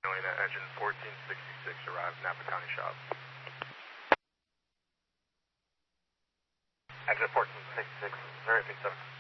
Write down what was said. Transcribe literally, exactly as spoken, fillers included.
That engine fourteen sixty-six arrived Napa County shop. Engine fourteen sixty-six, very big seven.